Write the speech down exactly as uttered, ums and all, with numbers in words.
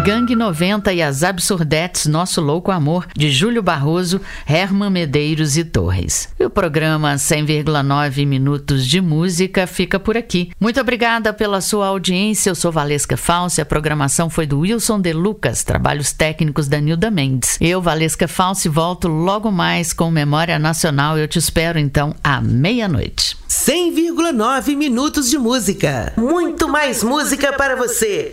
Gangue noventa e as Absurdettes, Nosso Louco Amor, de Júlio Barroso, Herman Medeiros e Torres. E o programa cem vírgula nove Minutos de Música fica por aqui. Muito obrigada pela sua audiência. Eu sou Valesca Falsi. A programação foi do Wilson De Lucas, trabalhos técnicos da Nilda Mendes. Eu, Valesca Falsi, volto logo mais com Memória Nacional. Eu te espero então à meia-noite. cem vírgula nove Minutos de Música. Muito mais música para você.